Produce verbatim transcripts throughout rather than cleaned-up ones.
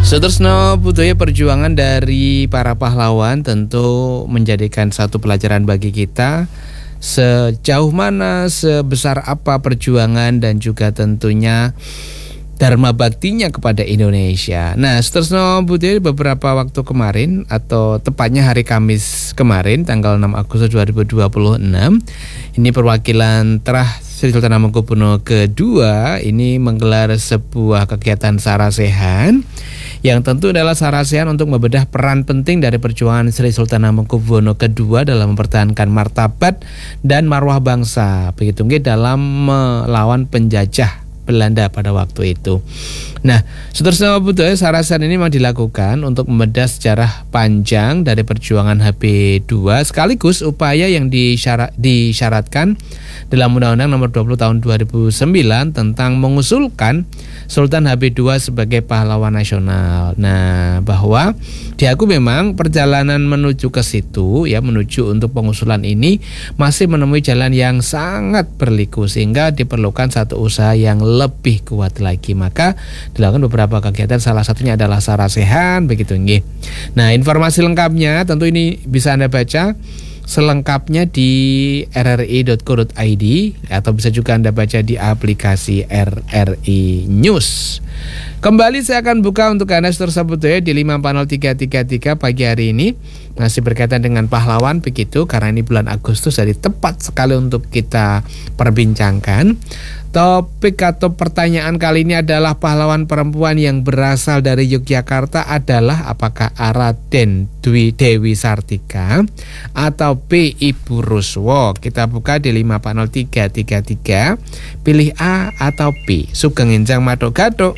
Sutresno budaya perjuangan dari para pahlawan tentu menjadikan satu pelajaran bagi kita. Sejauh mana, sebesar apa perjuangan dan juga tentunya dharma baktinya kepada Indonesia. Nah, Sutresno budaya beberapa waktu kemarin atau tepatnya hari Kamis kemarin tanggal enam Agustus dua ribu dua puluh enam, ini perwakilan Terah Sri Sultan Hamengkubuwono kedua ini menggelar sebuah kegiatan sarasehan yang tentu adalah sarasehan untuk membedah peran penting dari perjuangan Sri Sultan Hamengkubuwono kedua dalam mempertahankan martabat dan marwah bangsa, begitu nggih, dalam melawan penjajah Belanda pada waktu itu. Nah, Sutresno budaya sarasehan ini memang dilakukan untuk membedah sejarah panjang dari perjuangan H B dua sekaligus upaya yang disyarat, disyaratkan dalam Undang-Undang Nomor dua puluh Tahun dua ribu sembilan tentang mengusulkan Sultan H B dua sebagai pahlawan nasional. Nah, bahwa diaku memang perjalanan menuju ke situ, ya, menuju untuk pengusulan ini masih menemui jalan yang sangat berliku sehingga diperlukan satu usaha yang lebih kuat lagi. Maka dilakukan beberapa kegiatan, salah satunya adalah sarasehan, begitu nggih. Nah, informasi lengkapnya tentu ini bisa Anda baca selengkapnya di r r i dot co dot i d atau bisa juga Anda baca di aplikasi R R I News. Kembali saya akan buka untuk Anda Sutresno budaya di lima empat nol tiga tiga tiga pagi hari ini. Masih berkaitan dengan pahlawan begitu, karena ini bulan Agustus, jadi tepat sekali untuk kita perbincangkan. Topik atau pertanyaan kali ini adalah pahlawan perempuan yang berasal dari Yogyakarta adalah apakah A. Raden Dwi Dewi Sartika atau B. Ibu Ruswo. Kita buka di lima empat nol tiga tiga tiga. Pilih A atau B. Sugeng Enjang Maduk Gaduk.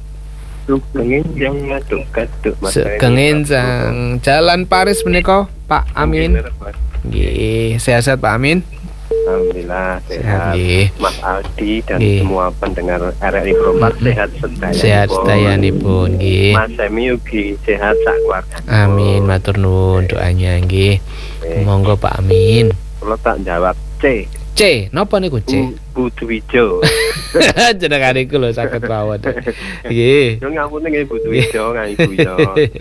Sugeng Enjang Maduk Gaduk. Sugeng Enjang Jalan Paris menika Pak Amin. Nggih, sehat-sehat Pak Amin. Alhamdulillah sehat, sehat Mas Aldi dan Gih. semua pendengar R R I Propak mm-hmm. sehat sedaya. Sehat sedayanipun nggih. Mas Semi ugi sehat sak keluarga. Amin, matur nuwun doanya nggih. Monggo Pak Amin. Kalau tak jawab C. C, napa niku C? Butuwijo. Jenengan iku lho saged rawon. Nggih. Yo ngapune nggih Butuwijo nang ibu yo.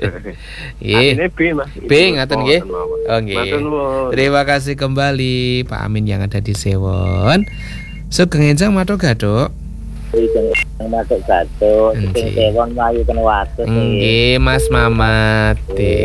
Nggih. Ini B Mas. B ngaten nggih. Oh nggih. Terima kasih kembali Pak Amin yang ada di Sewon. Sugeng Enjang Maduk Gaduk. Sugeng Enjang Maduk Gaduk. Sing Sewon Melayu kene wates. Nggih, Mas Mamat.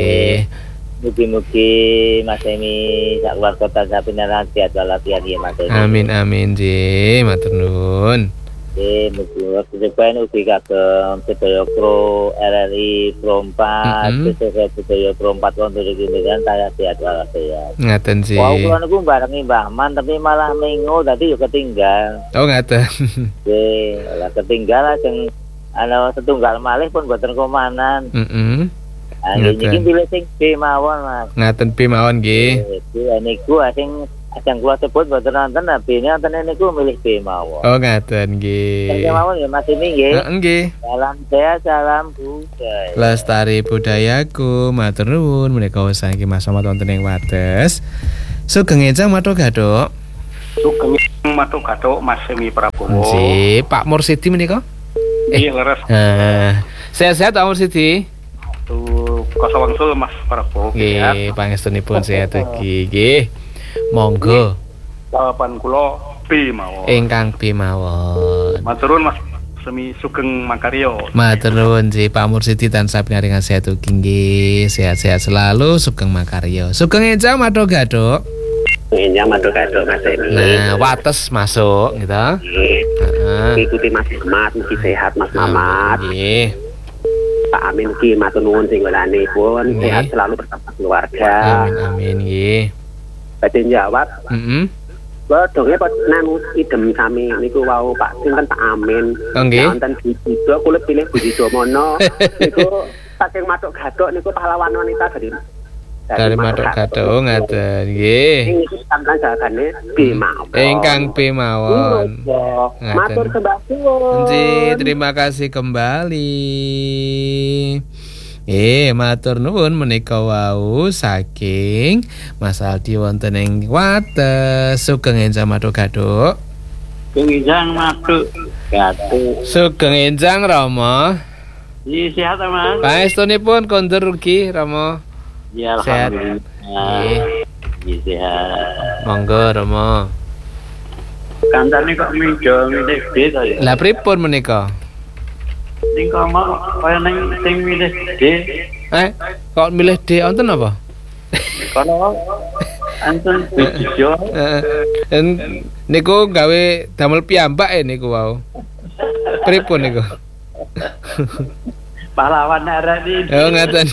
Mugi-mugi Mas Emi sak keluarga tansah pinarak sehat walafiat ya Mas Emi. Amin amin nggih, matur nuwun. Nggih, mugi kedepan ugi kagem sedaya kru R R I Pro empat, sedaya Pro empat wonten iki medan saya sehat walafiat. Ngaten sih. Wau kula niku barengi Mbah Man tapi malah mengo dadi yo ketinggal. Oh ngaten. Nggih, lah ketinggal sing ana setunggal malih pun boten komanan. Heeh. Ah, iki pilih sing B mawon, Mas. Ngaten B mawon nggih. Iki niku sing sing kula sebut mboten nonton, B-ne wonten niku milih B mawon. Oh, ngaten nggih. Sing mawon ya Mas ini nggih. Heeh nggih. Salam sehat, salam budaya. Lestari budayaku, matur nuwun menika saiki Mas Mamat wonten ing wates. Sugeng Enjang Maduk Gaduk. Sugeng Enjang Maduk Gaduk Mas Semi Prabowo. Nggih, Pak Mursidi menika? Iya, leres. Heeh. Sehat-sehat Pak Mursidi. Tuh kosa wangsul Mas Prabowo. Nggih, pangestunipun sehat ugi. Nggih. Monggo. Jawaban kula B mawon. Ingkang B mawon. Matur nuwun Mas Semi Sugeng Makaryo. Matur nuwun Si Pak Mursidi tansah pinaringan sehat ugi nggih. Sehat-sehat selalu Sugeng Makaryo. Sugeng Enjang Maduk Gaduk. Enjang Maduk Gaduk Mas Emi. Nah, wates masuk gitu. Nggih. Heeh. Ikuti Mas Mamat, mugi sehat Mas Mamat. Nggih. Pak Amin ki matur nuwun sing welane pun sehat selalu bersama keluarga. Amin amin nggih. Badhe jawab. Heeh. Wa donge kok nanu idem sami niku wau Pak sinten Pak Amin. Nggih. Wonten Budido kula pilih Budido Mono. Niku saking Maduk Gaduk niku pahlawan wanita dari dari Maduk Gaduk ngaten nggih. Niku sampeyan jawabane B mawon. Ingkang B mawon. Matur sembah suwun. Nggih, terima kasih kembali. Eh, matur nuwun menika wau saking Mas Aldi wonten ing wates. Sugeng Enjang Maduk Gaduk. Sugeng Enjang Maduk Gaduk. Sugeng Enjang Rama. Iya, sehat Mas. Pangestunipun kondur rugi Rama. Ya Sehat. alhamdulillah. Nggih. Iya sehat. Monggo Rama. Kancane kok mijo milih D to ya. Lah pripun menika? Ning kono kaya ning sing milih D. Eh, kok milih D wonten apa? Kalau anten dijo. Heeh. Niku gawe damel piyambak e niku wau. Pripun niku? Pahlawan arek iki. Oh ngaten.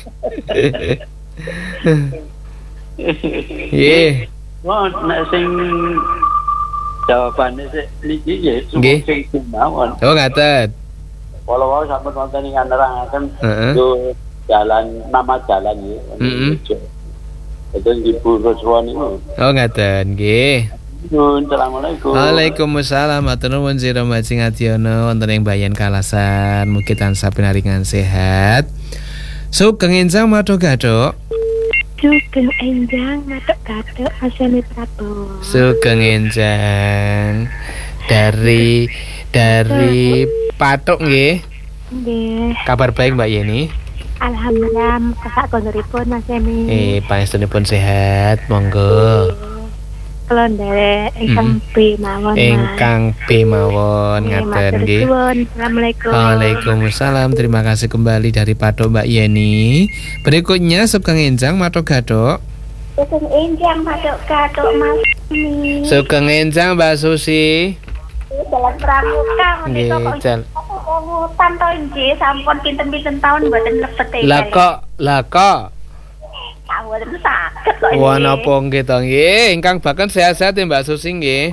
Nggih. Wah, nek sing jawabane sik niki ya Nggih. sing mawon. Oh ngaten. Kalau wau sampun wonten ing nerangaken Heeh. itu jalan nama jalan ya. Heeh. Itu di Purwoswan niku. Oh ngaten nggih. Assalamualaikum. Waalaikumsalam. Matur nuwun Sira Majing Adiono wonten ing Bayan Kalasan. Mugi tansah pinaringan sehat. Sugeng enjang madho gadok. Sugeng enjang madhok gadhok Asemi Prabowo. Sugeng enjang dari dari Patok nggih. Nggih. Kabar baik Mbak Yeni. Alhamdulillah kakak konuripun Mas Emi. Eh, pangestunipun sehat, monggo. Kula nderek ingkang B mawon. Mas. Ingkang B mawon Nggih, ngaten matur nggih. suwun. Assalamualaikum. Waalaikumsalam. Terima kasih kembali dari Patok Mbak Yeni. Berikutnya Sugeng enjang madho gadok. Sugeng enjang madhok gadhok Mas Emi. Sugeng enjang Mbak Susi. Dalam pramuka menika Nggih, kok Jal. ngutan to nggih sampun pinten-pinten taun mboten lebet e. Lah kok, lah kok. Mboten saged kok. Wah napa nggih to nggih. Ingkang baken sehat-sehat ya Mbak Susi nggih.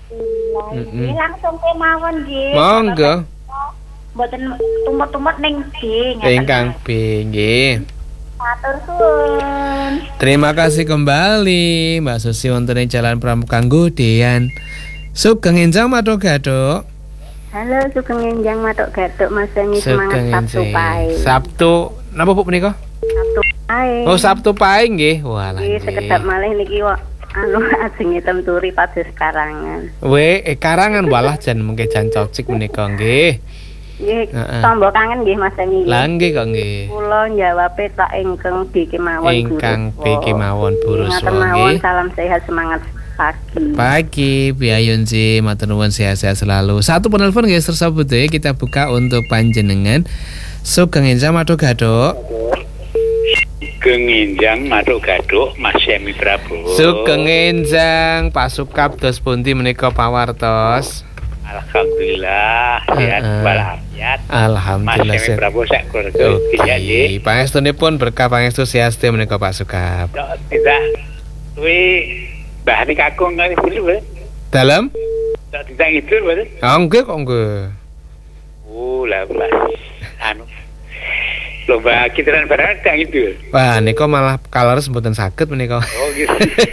Nggih, langsung kemawon nggih. Monggo. Mboten tumut-tumut ning D. Ingkang B nggih. Matur suwun. Terima kasih kembali Mbak Susi wonten ing Jalan Pramuka Nggodean. Sugeng enjang madho gadok. Halo, sugeng enjang madhok gadhok Mas Emi semangat Sugeng Sabtu enjang. pae. Sabtu napa Bu menika? Sabtu pae. Oh Sabtu pae nggih. Walah Nggih, sekedap nggih. malih niki kok anu ajeng hitam turi pados karangan. We eh, karangan walah jan mengke jan cocik menika nggih. Nggih, Heeh. tombo kangen nggih Mas Emi. Lah nggih kok nggih. Kula njawabe tak ingkang B kemawon. Ingkang Buruswa. B kemawon Buruswa Ngaten mawon, nggih. salam sehat semangat pagi. Pagi, Biayun sih, matur nuwun sehat-sehat selalu. Satu penelpon guys tersebut ya, kita buka untuk panjenengan. Sugeng enjang madho gadok. Sugeng enjang madhok gadhok Mas Emi Prabowo. Sugeng enjang Pak Sukap dos pundi menika pawartos. Alhamdulillah sehat Heeh. walafiat. Mas Alhamdulillah. Emi sehat. Prabowo sak keluarga ya nggih. Oke, pangestunipun berkah pangestu siaste menika Pak Sukap. Tok tidak kuwi Mbah ning kakung kali dulu ya. Dalam? Tok tidak itu betul. Ah nggih kok nggih. Oh lah Mas. Anu lomba kitaran barang tak itu. Wah, nika malah kaleres mboten saged menika. Oh gitu.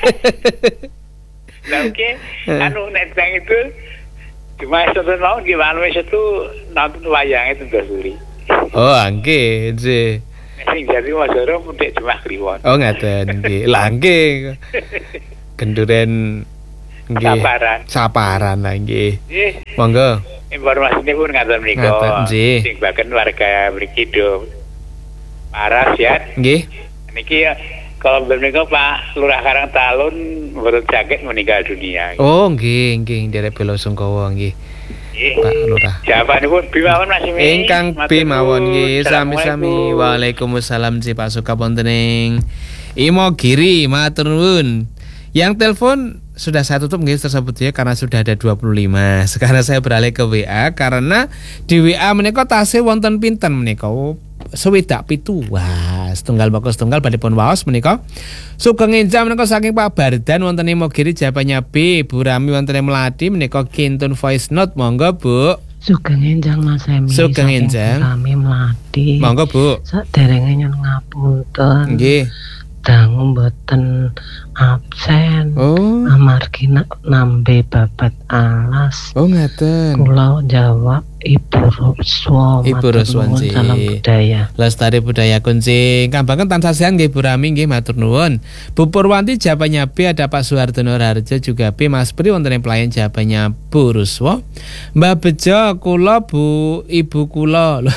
Nah oke, anu nek tak itu cuma satu tahun gimana wis itu nonton wayang itu Dasuri. Oh, nggih, nggih. Nek sing jadi Masoro mudhek cuma kliwon. Oh ngaten nggih. Lah nggih. Genduren nggih. Saparan. Saparan lah nggih. Nggih, Monggo. informasinya pun ngaten Ngaten, menika. nggih. Sing bahkan warga mriki do paras ya. Nggih. Niki ya, kalau menika Pak Lurah Karang Talun mboten jaket meninggal dunia. Oh nggih, nggih nderek bela sungkawa nggih. Nggih. Pak Lurah. Jawabanipun bimawon Mas Emi. Ingkang Matur B mawon nggih, nuwun. sami-sami. Waalaikumsalam ji Pak Suka wonten ing Imogiri, matur nuwun. Yang telepon sudah saya tutup nggih tersebut ya karena sudah ada dua puluh lima. Sekarang saya beralih ke W A karena di W A menika tasih wonten pinten menika? Sewidak pitu. Wah, setunggal bagus setunggal badipun waos menika. Sugeng enjang menika saking Pak Bardan wonten ing Imogiri jawabannya B. Bu Rami wonten ing Melati menika kintun voice note monggo Bu. Sugeng enjang Mas Emi. Sugeng saking enjang. Kami Melati. Monggo Bu. Saderenge nyuwun ngapunten. Nggih. Dangu mboten absen. Oh. Amargi nak nambe babat alas. Oh ngaten. Kula jawab Ibu Ruswa. Ibu Matur Ruswa, nuwun, nggih. salam budaya. Lestari budaya kunci kambangan tansah sehat nggih Bu Rami nggih matur nuwun. Bu Purwanti jawabannya B, ada Pak Suharto Nurharjo juga B. Mas Pri wonten ing pelayan jawabannya Bu Ruswa. Mbak Bejo kula Bu Ibu kula. Loh.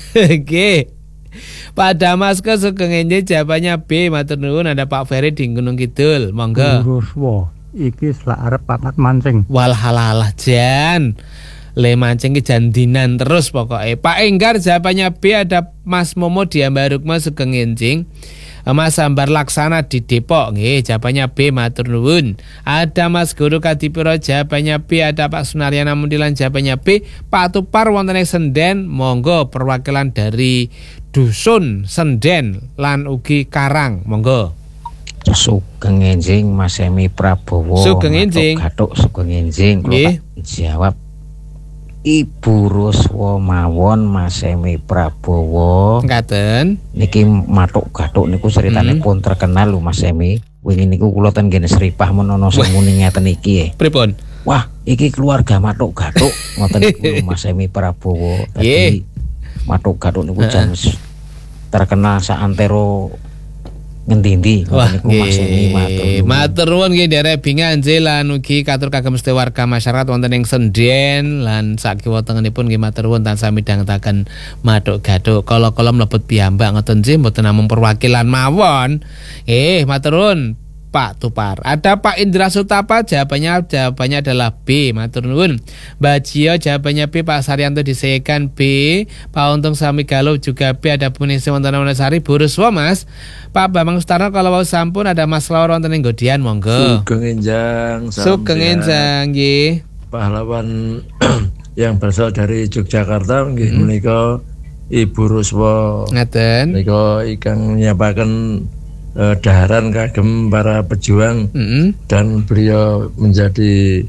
Oke. Pak Damasko sugeng enjing jawabannya B. Matur nuwun. Ada Pak Ferry di Gunung Kidul. Monggo. Buruswa iki selak arep papat mancing. Walhalalah Jan. Le mancing ki jandinan terus pokoknya. Pak Enggar jawabannya B. Ada Mas Momo di Ambarukma sugeng enjing. Mas Sambar Laksana di Depok nggih, jawabannya B. Matur nuwun. Ada Mas Guru Kadipiro jawabannya B. Ada Pak Sunaryana Mundilan jawabannya B. Pak Tupar wonten ing Senden, monggo perwakilan dari dusun Senden lan ugi Karang, monggo. Sugeng enjing Mas Emi Prabowo. Sugeng enjing. Gatuk sugeng enjing. Kula jawab Ibu Ruswa mawon Mas Emi Prabowo. Ngaten. Niki matuk gatuk niku ceritane hmm. pun terkenal lho Mas Emi. Wingi niku kula ten nggih seripah menono sing muni ngeten iki nggih. Pripun? Wah, iki keluarga matuk gatuk ngoten niku Mas Emi Prabowo. Dadi matuk gatuk niku jan terkenal saantero ngendi-endi niku Mas Emi matur. Matur nuwun nggih derek binganjil lan ugi katur kagem sedaya warga masyarakat wonten ing Senden lan sakiwa tengenipun nggih matur nuwun tansah midhangetaken matuk gatuk. Kala-kala mlebet piyambak ngoten nggih mboten namung perwakilan mawon. Eh matur nuwun Pak Tupar. Ada Pak Indra Sutapa jawabannya jawabannya adalah B. Matur nuwun. Mbak Jio jawabannya B. Pak Saryanto disekan B. Pak Untung Samigalo juga B. Ada Punisi wonten Wonosari Buruswa Mas. Pak Bambang Sutarno kalau mau sampun ada Mas Laur wonten ing Godian monggo. Sugeng enjang. Sugeng enjang nggih. Pahlawan yang berasal dari Yogyakarta nggih hmm. menika Ibu Ruswa. Ngaten. Menika ingkang nyapaken Uh, daharan kagem para pejuang mm-hmm. dan beliau menjadi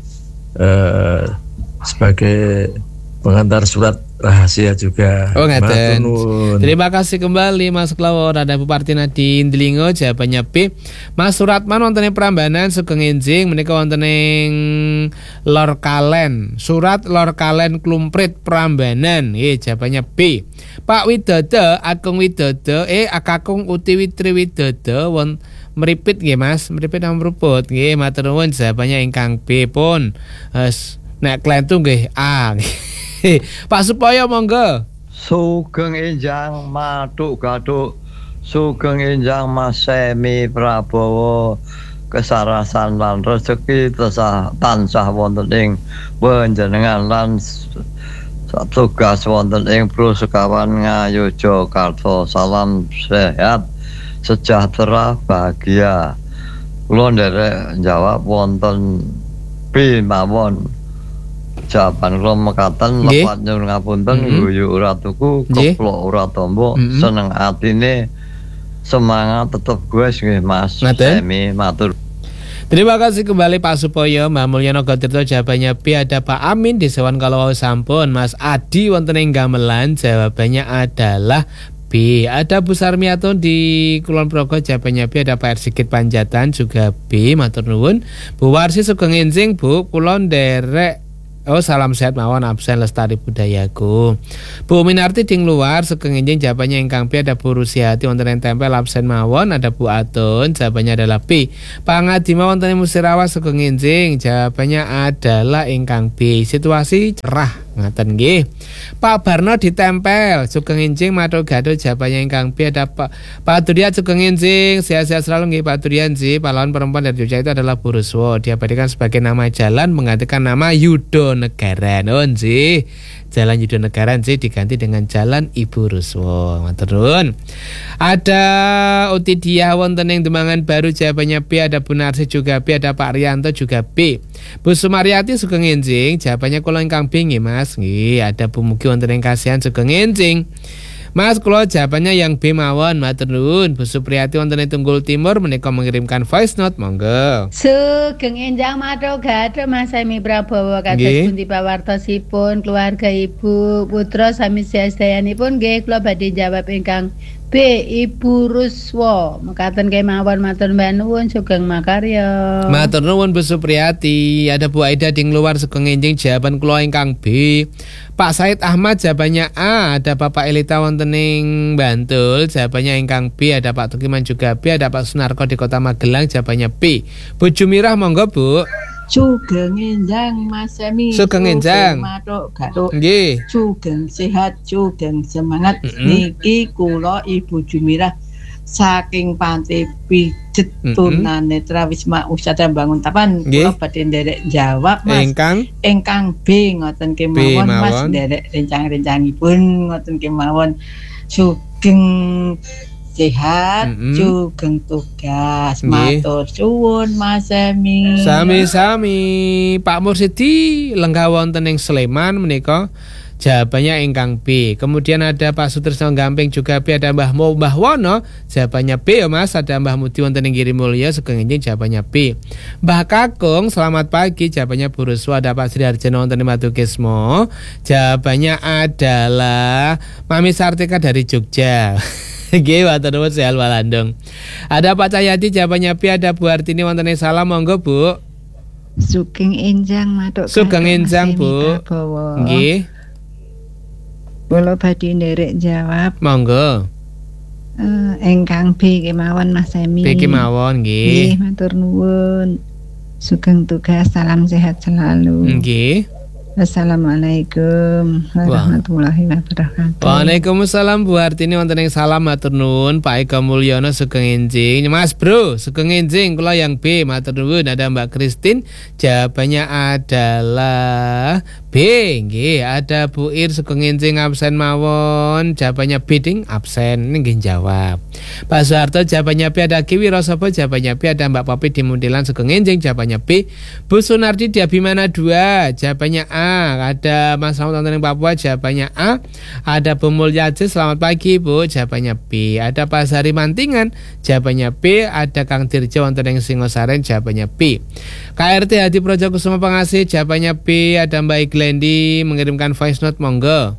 uh, sebagai pengantar surat rahasia juga. Oh ngaten. Terima kasih kembali Mas Klawon. Ada Bupati Nadine Delingo jawabannya B. Mas Suratman wonten ing Prambanan sugeng enjing menika wonten ing Lor Kalen. Surat Lor Kalen Klumprit Prambanan. Nggih jawabannya B. Pak Widodo Agung Widodo eh Kakung Uti Witri Widodo won meripit nggih Mas, meripit nang meruput nggih matur nuwun jawabannya ingkang B pun. Wes nek klentu nggih A. Pak Supoyo monggo. Sugeng enjang matuk gatuk. Sugeng enjang Mas Emi Prabowo. Kesarasan lan rezeki tansah tansah wonten ing panjenengan lan tugas wonten ing Prosekawan Ngayu Jakarta. Salam sehat, sejahtera, bahagia. Kula nderek jawab wonten B mawon. Jawaban kula mekaten lepat nyuwun ngapunten guyu ora tuku keplok ora tombo seneng atine semangat tetep guys nggih Mas Emi matur. Terima kasih kembali Pak Supoyo. Mbak Mulyana Gotirto jawabannya B. Ada Pak Amin di Sewan kalau sampun. Mas Adi wonten ing Gamelan jawabannya adalah B. Ada Bu Sarmiato di Kulon Progo jawabannya B. Ada Pak Ersigit Panjatan juga B. Matur nuwun. Bu Warsi sugeng enjing Bu kulon derek. Oh salam sehat mawon absen lestari budayaku. Bu Minarti ding luar sugeng enjing jawabannya ingkang B. Ada Bu Rusiati wonten ing Tempel absen mawon. Ada Bu Atun jawabannya adalah B. Pak Ngadima wonten ing Musirawas sugeng enjing jawabannya adalah ingkang B. Situasi cerah ngaten nggih. Pak Barno ditempel sugeng enjing matur gaduh jawabannya ingkang B. Ada Pak Pak Durian sugeng enjing sehat-sehat selalu nggih Pak Durian sih. Pahlawan perempuan dari Jogja itu adalah Bu Ruswa. Diabadikan sebagai nama jalan menggantikan nama Yudo Negara. Non sih Jalan Yudo Negara sih diganti dengan Jalan Ibu Ruswa. Matur nuwun. Ada Utidia wonten ing Demangan Baru jawabannya B. Ada Bu Narsi juga B. Ada Pak Rianto juga B. Bu Sumaryati sugeng enjing jawabannya kula ingkang B nggih Mas. Nggih, ada Bu Mugi wonten ing Kasihan sugeng enjing. Mas kula jawabannya yang B mawon matur nuwun. Bu Supriyati wonten ing Tunggul Timur menika mengirimkan voice note monggo. Sugeng enjang matur gathah Mas Emi Prabowo kados pundi pawartosipun keluarga Ibu putra sami sedayanipun nggih kula badhe jawab ingkang B. Ibu Ruswa. Mekaten kemawon matur nuwun sugeng makarya. Matur nuwun Bu Supriyati. Ada Bu Aida ding luar sugeng enjing jawaban kula ingkang B. Pak Said Ahmad jawabannya A. Ada Bapak Elita wonten ing Bantul jawabannya ingkang B. Ada Pak Tukiman juga B. Ada Pak Sunarko di Kota Magelang jawabannya B. Bu Jumirah monggo Bu. Sugeng enjang Mas Semi. Sugeng enjang. Matuk gatuk. Nggih. Sugeng sehat, sugeng semangat. Mm-mm. Niki kula Ibu Jumirah saking Pantai Pijet Mm-mm. Tunanetra Wisma Usada Bangun Tapan. Nggih. Kula badhe nderek jawab Mas. Ingkang Ingkang B ngoten kemawon Mas, mawon. nderek rencang-rencangipun ngoten kemawon. Sugeng sehat, Mm-mm. sugeng tugas. Nggih. Matur suwun Mas Semi. Sami-sami Pak Mursidi lenggah wonten ing Sleman menika jawabannya ingkang B. Kemudian ada Pak Sutrisno Gamping juga B, ada Mbah Mo Mbah Wono jawabannya B ya Mas, ada Mbah Mudi wonten ing Girimulya Sugeng Enjing jawabannya B. Mbah Kakung selamat pagi jawabannya Bu Ruswa, ada Pak Sri Harjono wonten ing Madukismo jawabannya adalah Mami Sartika dari Jogja. Nggih, matur nuwun sehat walandung. Ada Pak Cahyadi jawabannya B, ada Bu Artini wonten ing Salam, monggo Bu. Sugeng enjang matuk. Sugeng enjang Bu. Nggih. Kula badhe nderek jawab. Monggo. Eh engkang B kemawon Mas Semi. B kemawon nggih. Nggih, matur nuwun. Sugeng tugas, salam sehat selalu. Nggih. Assalamualaikum warahmatullahi wabarakatuh. Waalaikumsalam Bu Hartini wonten ing Salam, matur nuwun. Pak Eka Mulyono Sugeng Enjing. Mas Bro, Sugeng Enjing kula yang B, matur nuwun. Ada Mbak Kristin jawabannya adalah B. Nggih, ada Bu Ir Sugeng Enjing absen mawon, jawabannya B ding absen. Ini nggih jawab. Pak Soeharto jawabannya B, ada Kiwi Rosopo jawabannya B, ada Mbak Popi di Muntilan Sugeng Enjing jawabannya B. Bu Sunardi di Abimana dua jawabannya A. Ada Mas Rahmat wonten ing Papua jawabannya A. Ada Bu Mulyaji selamat pagi Bu jawabannya B. Ada Pak Sari Mantingan jawabannya B. Ada Kang Dirjo wonten ing Singosaren jawabannya B. K R T Hadi Projo Kusuma Pengasih jawabannya B. Ada Mbak Iglendi mengirimkan voice note, monggo.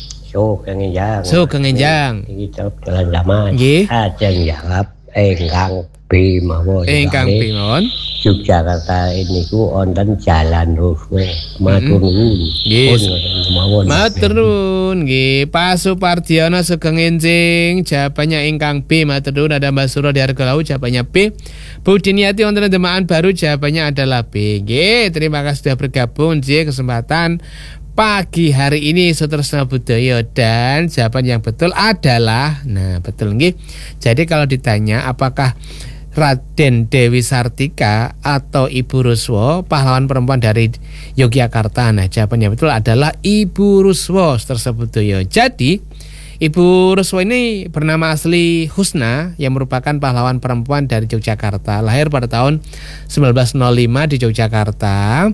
Sugeng enjang. Sugeng enjang. Iki jawab jalan zaman. Nggih. Ajeng jawab ingkang B mawon. Ingkang B mawon. Yogyakarta ini ku wonten Jalan Ruswe. Matur nuwun. Nggih. Mawon. Matur nuwun nggih. Pak Supardiono Sugeng Enjing jawabannya ingkang B, matur nuwun. Ada Mbak Suro di Argolau jawabannya B. Bu Diniati wonten Demaan Baru jawabannya adalah B. Nggih, terima kasih sudah bergabung di kesempatan pagi hari ini Sutrisno Budaya, dan jawaban yang betul adalah, nah betul nggih. Jadi kalau ditanya apakah Raden Dewi Sartika atau Ibu Ruswo pahlawan perempuan dari Yogyakarta, nah jawabannya betul adalah Ibu Ruswo Sutrisno Budaya. Jadi Ibu Ruswo ini bernama asli Husna yang merupakan pahlawan perempuan dari Yogyakarta, lahir pada tahun sembilan belas nol lima di Yogyakarta,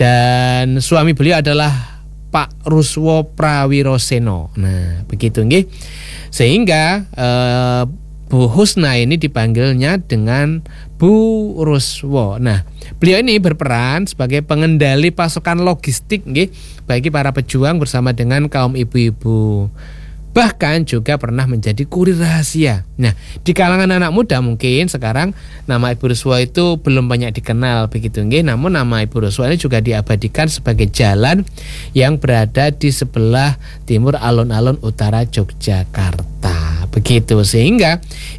dan suami beliau adalah Pak Ruswo Prawiroseno. Nah, begitu nggih. Sehingga eh, Bu Husna ini dipanggilnya dengan Bu Ruswo. Nah, beliau ini berperan sebagai pengendali pasokan logistik nggih bagi para pejuang bersama dengan kaum ibu-ibu. Bahkan juga pernah menjadi kurir rahasia. Nah, di kalangan anak muda mungkin sekarang nama Ibu Ruswo itu belum banyak dikenal begitu nggih. Namun nama Ibu Ruswo ini juga diabadikan sebagai jalan yang berada di sebelah timur alun-alun utara Yogyakarta. Begitu, sehingga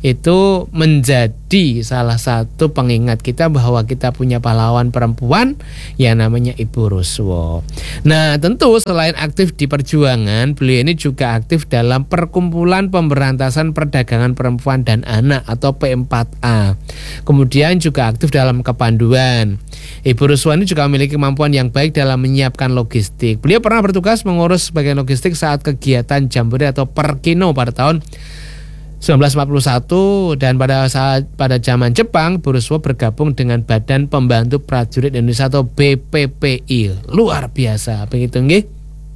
itu menjadi salah satu pengingat kita bahwa kita punya pahlawan perempuan yang namanya Ibu Ruswo. Nah, tentu selain aktif di perjuangan, beliau ini juga aktif dalam Perkumpulan Pemberantasan Perdagangan Perempuan dan Anak atau P empat A. Kemudian juga aktif dalam kepanduan. Ibu Ruswo ini juga memiliki kemampuan yang baik dalam menyiapkan logistik. Beliau pernah bertugas mengurus bagian logistik saat kegiatan Jambore atau Perkino pada tahun sembilan belas empat puluh satu, dan pada saat pada zaman Jepang Bu Ruswo bergabung dengan Badan Pembantu Prajurit Indonesia atau B P P I. Luar biasa begitu nggih.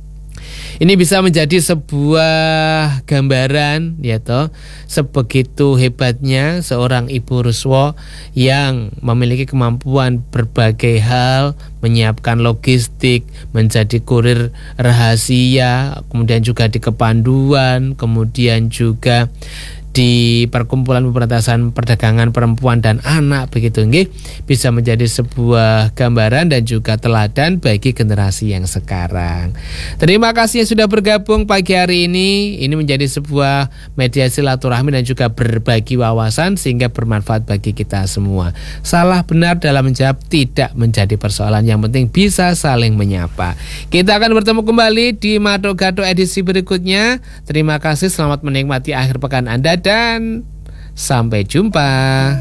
Ini bisa menjadi sebuah gambaran ya toh, sebegitu hebatnya seorang Ibu Ruswo yang memiliki kemampuan berbagai hal, menyiapkan logistik, menjadi kurir rahasia, kemudian juga di kepanduan, kemudian juga di Perkumpulan Pemberantasan Perdagangan Perempuan dan Anak begitu nggih, bisa menjadi sebuah gambaran dan juga teladan bagi generasi yang sekarang. Terima kasih yang sudah bergabung pagi hari ini. Ini menjadi sebuah media silaturahmi dan juga berbagi wawasan sehingga bermanfaat bagi kita semua. Salah benar dalam menjawab tidak menjadi persoalan, yang penting bisa saling menyapa. Kita akan bertemu kembali di Madok Gato edisi berikutnya. Terima kasih, selamat menikmati akhir pekan Anda dan sampai jumpa.